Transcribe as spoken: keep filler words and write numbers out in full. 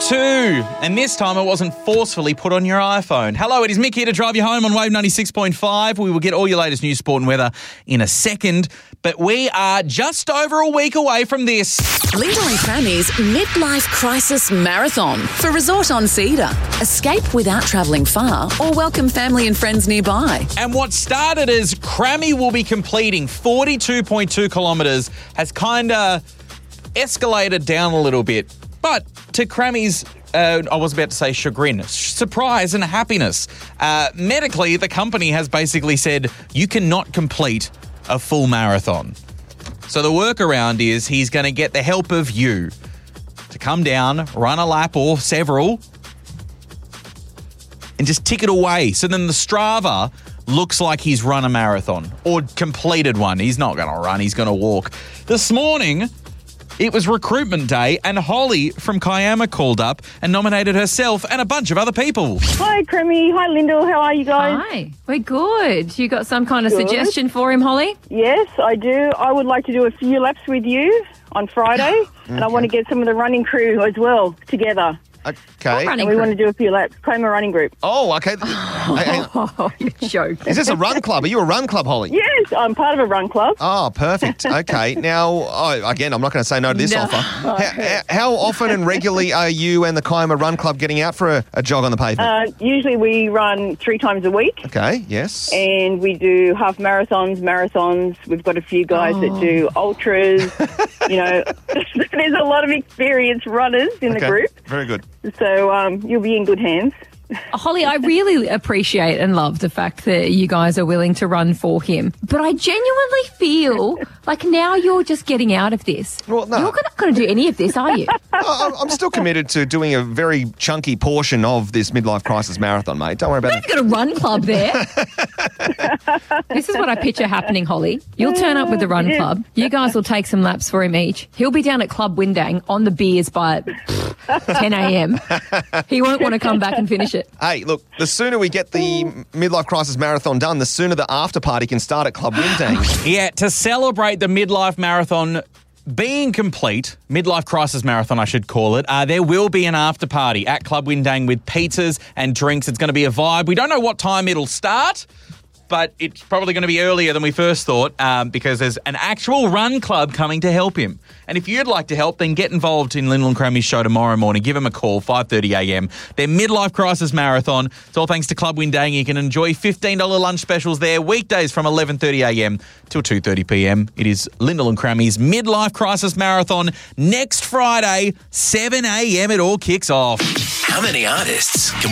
two, and this time it wasn't forcefully put on your iPhone. Hello, it is Mick here to drive you home on Wave ninety-six point five. We will get all your latest news, sport and weather in a second, but we are just over a week away from this. Lyndall and Crammy's Midlife Crisis Marathon for Resort on Cedar. Escape without travelling far or welcome family and friends nearby. And what started as Crammy will be completing forty-two point two kilometres has kind of escalated down a little bit. But to Crammy's, uh, I was about to say chagrin, surprise and happiness, uh, medically the company has basically said you cannot complete a full marathon. So the workaround is he's going to get the help of you to come down, run a lap or several, and just tick it away. So then the Strava looks like he's run a marathon or completed one. He's not going to run, he's going to walk. This morning, it was recruitment day, and Holly from Kiama called up and nominated herself and a bunch of other people. Hi, Crammy. Hi, Lyndall. How are you guys? Hi. We're good. You got some kind of Good. suggestion for him, Holly? Yes, I do. I would like to do a few laps with you on Friday, and I want to get some of the running crew as well together. Okay. Running And we crew. want to do a few laps. Claim a running group. Oh, okay. Hey, hey, Oh, you're joking. is this a run club? Are you a run club, Holly? Yes, I'm part of a run club. Oh, perfect. Okay. Now, oh, again, I'm not going to say no to this No. offer. How, how often and regularly are you and the Kiama Run Club getting out for a, a jog on the pavement? Uh, usually we run three times a week, okay, yes. and we do half marathons, marathons. We've got a few guys that do ultras. You know, there's a lot of experienced runners in Okay, the group, very good. so um, you'll be in good hands. Holly, I really appreciate and love the fact that you guys are willing to run for him. But I genuinely feel like now you're just getting out of this. Well, no. You're not going to do any of this, are you? I- I'm still committed to doing a very chunky portion of this midlife crisis marathon, mate. Don't worry about it. You've got a run club there. This is what I picture happening, Holly. You'll turn up with the run club. You guys will take some laps for him each. He'll be down at Club Windang on the beers by ten a.m. He won't want to come back and finish it. Hey, look, the sooner we get the midlife crisis marathon done, the sooner the after party can start at Club Windang. Yeah, to celebrate the midlife marathon being complete, midlife crisis marathon I should call it, uh, there will be an after party at Club Windang with pizzas and drinks. It's going to be a vibe. We don't know what time it'll start, but it's probably going to be earlier than we first thought um, because there's an actual run club coming to help him. And if you'd like to help, then get involved in Lyndall and Crammy's show tomorrow morning. Give him a call, five thirty a.m. Their midlife crisis marathon. It's all thanks to Club Windang. You can enjoy fifteen dollars lunch specials there, weekdays from eleven thirty a.m. till two thirty p.m. It is Lyndall and Crammy's midlife crisis marathon next Friday, seven a.m. It all kicks off. How many artists can